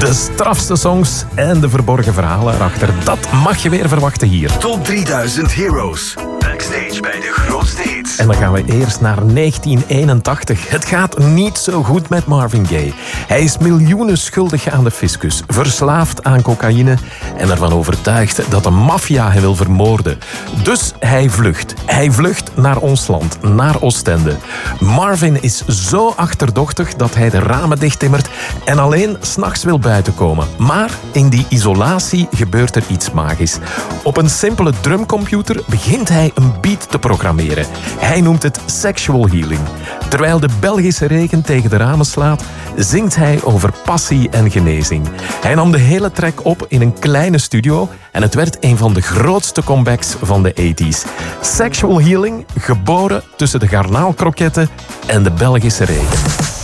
De strafste songs en de verborgen verhalen erachter, dat mag je weer verwachten hier. Top 3000 Heroes. Backstage bij de grootste hits. En dan gaan we eerst naar 1981. Het gaat niet zo goed met Marvin Gaye. Hij is miljoenen schuldig aan de fiscus, verslaafd aan cocaïne en ervan overtuigd dat de maffia hem wil vermoorden. Dus hij vlucht. Hij vlucht naar ons land, naar Oostende. Marvin is zo achterdochtig dat hij de ramen dichttimmert en alleen 's nachts wil buiten komen. Maar in die isolatie gebeurt er iets magisch. Op een simpele drumcomputer begint hij een beat te programmeren. Hij noemt het sexual healing. Terwijl de Belgische regen tegen de ramen slaat, zingt hij over passie en genezing. Hij nam de hele track op in een kleine studio en het werd een van de grootste comebacks van de 80s. Sexual healing, geboren tussen de garnaalkroketten en de Belgische regen.